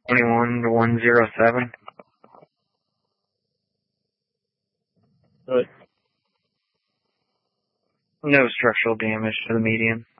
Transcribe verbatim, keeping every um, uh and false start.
twenty-one to one oh seven. Good. No structural damage to the median.